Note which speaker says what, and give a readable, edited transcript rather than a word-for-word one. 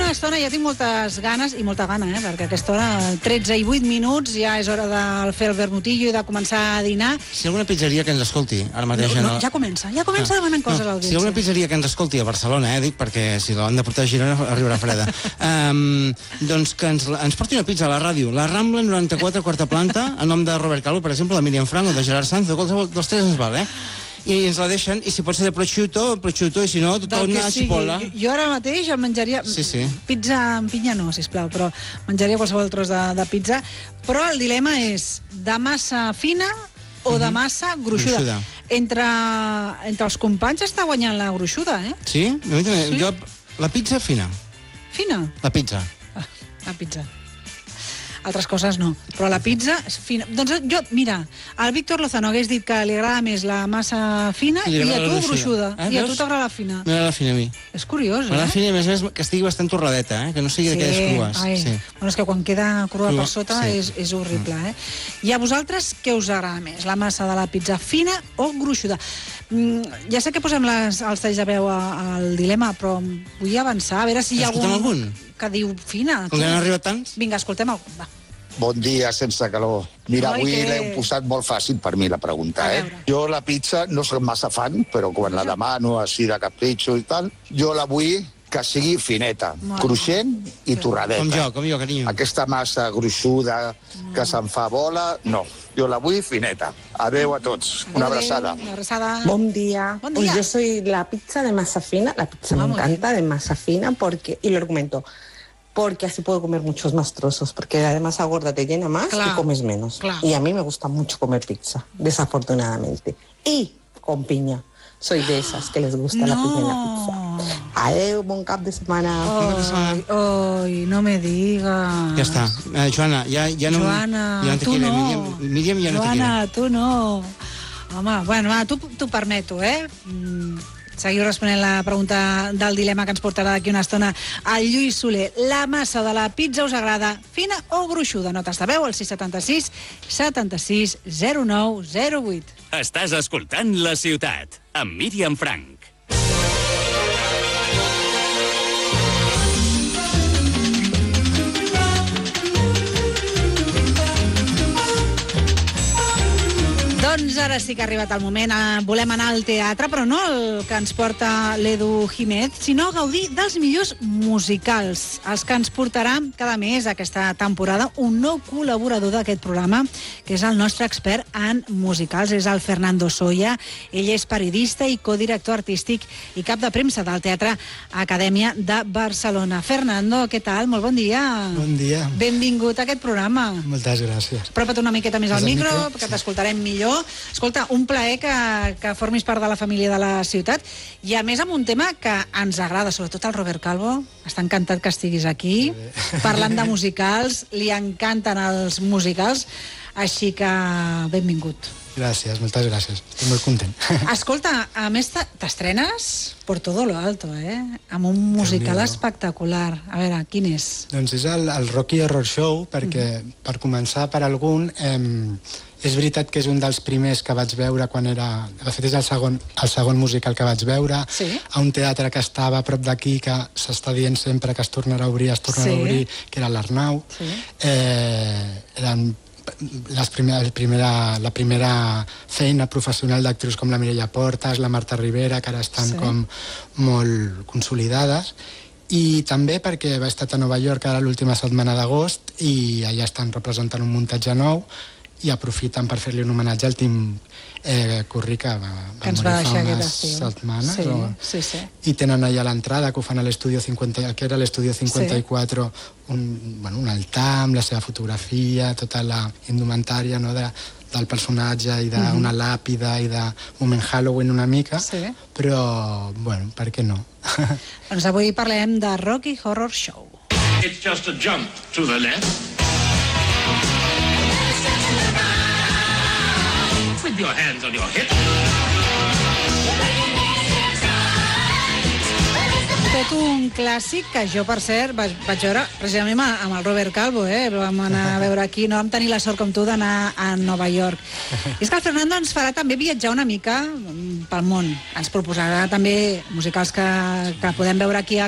Speaker 1: una estona ja tinc moltes ganes, i molta gana, perquè a aquesta hora, 13 i 8 minuts, ja és hora de fer el vermutillo i de començar a dinar.
Speaker 2: Si hi ha alguna pizzeria que ens escolti, ara mateix...
Speaker 1: Ja comença demanant coses a l'audiència.
Speaker 2: Si hi ha alguna pizzeria que ens escolti a Barcelona, dic, perquè si l'han de portar a Girona arribarà freda, doncs que ens porti una pizza a la ràdio. La Rambla 94, quarta planta, a nom de Robert Calvo, per exemple, de Míriam Franco, de Gerard Sanz, de qualsevol dels tres ens val, i ens la deixen, i si pot ser de prosciutto, i si no, tot una xipola.
Speaker 1: Jo ara mateix em menjaria...
Speaker 2: Sí.
Speaker 1: Pizza amb pinya no, sisplau, però menjaria qualsevol tros de pizza. Però el dilema és de massa fina o de massa gruixuda. Entre els companys està guanyant la gruixuda,
Speaker 2: Sí? Jo, la pizza fina.
Speaker 1: Fina?
Speaker 2: La pizza.
Speaker 1: La pizza. Altres coses no, però la pizza és fina. Doncs jo, mira, al Víctor Lozano hagués dit que li agrada més la massa fina i a tu gruixuda. I a tu t'agrada la fina.
Speaker 2: M'agrada la fina a mi.
Speaker 1: És curiós,
Speaker 2: M'agrada la fina, a més que estigui bastant torradeta, que no sigui d'aquelles crues.
Speaker 1: Bueno, és que quan queda crua per sota és horrible, I a vosaltres què us agrada més? La massa de la pizza fina o gruixuda? Ja sé que posem els talls de veu al dilema, però vull avançar, a veure si hi ha algun que diu fina.
Speaker 2: Com que n'han arribat tants?
Speaker 1: Vinga, escoltem algun, va.
Speaker 3: Bon dia, sense calor. Mira, avui l'hem posat molt fàcil per mi la pregunta, Jo la pizza no soc massa fan, però quan la demano així de capritxo i tal, jo la vull que sigui fineta, cruixent i torradeta.
Speaker 2: Com jo, carinyo.
Speaker 3: Aquesta massa gruixuda que se'n fa bola, no. Jo la vull fineta. Adeu a tots. Una abraçada.
Speaker 4: Buen día. Pues yo soy la pizza de masa fina. La pizza me encanta de masa fina y lo argumento, porque así puedo comer muchos más trozos, porque además la gorda te llena más y comes menos. Y a mí me gusta mucho comer pizza, desafortunadamente. Y con piña. Soy de esas que les gusta la piña en la pizza. Adeu, bon cap de setmana.
Speaker 1: Ai, no me digas.
Speaker 2: Ja està. Joana, ja no...
Speaker 1: Joana,
Speaker 2: tu no. Míriam, ja no te quiere.
Speaker 1: Joana, tu no. Home, bueno, va, t'ho permeto, Seguiu responent la pregunta del dilema que ens portarà d'aquí una estona el Lluís Soler. La massa de la pizza us agrada fina o gruixuda? Notes de veu al 676 76 09 08.
Speaker 5: Estàs escoltant La Ciutat, amb Míriam Frank.
Speaker 1: Doncs ara sí que ha arribat el moment. Volem anar al teatre, però no el que ens porta l'Edu Jiménez, sinó gaudir dels millors musicals, els que ens portarà cada mes aquesta temporada un nou col·laborador d'aquest programa, que és el nostre expert en musicals, és el Fernando Soya. Ell és periodista i codirector artístic i cap de premsa del Teatre Acadèmia de Barcelona. Fernando, què tal? Molt bon dia.
Speaker 6: Bon dia.
Speaker 1: Benvingut a aquest programa.
Speaker 6: Moltes gràcies.
Speaker 1: Apropa't una miqueta més al micro, que t'escoltarem millor. Escolta, un plaer que formis part de la família de la ciutat i a més amb un tema que ens agrada, sobretot al Robert Calvo. Està encantat que estiguis aquí parlant de musicals, li encanten els musicals, així que benvingut.
Speaker 6: Gràcies, moltes gràcies. Estic molt content.
Speaker 1: Escolta, a més t'estrenes por todo lo alto, amb un musical espectacular. A veure, quin és?
Speaker 6: Doncs és el Rocky Horror Show, perquè per començar per algun... És veritat que és un dels primers que vaig veure quan era... De fet, és el segon musical que vaig veure, a un teatre que estava a prop d'aquí, que s'està dient sempre que es tornarà a obrir, que era l'Arnau. Era la primera feina professional d'actrius com la Mireia Portas, la Marta Rivera, que ara estan com molt consolidades. I també perquè va estar a Nova York ara l'última setmana d'agost i allà estan representant un muntatge nou i aprofiten per fer-li un homenatge al Tim Curry, que va morir fa unes setmanes. I tenen allà l'entrada, que ho fan a l'Estudio 50, que era l'Estudio 54, un altar amb la seva fotografia, tota la indumentària del personatge i d'una làpida i de moment Halloween una mica, però, bueno, per què no?
Speaker 1: Doncs avui parlem de Rocky Horror Show.
Speaker 7: It's just a jump to the left. With your hands on your hips.
Speaker 1: Tot un clàssic que jo, per cert, vaig veure precisament amb el Robert Calvo, vam anar a veure aquí, no vam tenir la sort com tu d'anar a Nova York. I és que el Fernando ens farà també viatjar una mica pel món. Ens proposarà també musicals que podem veure aquí a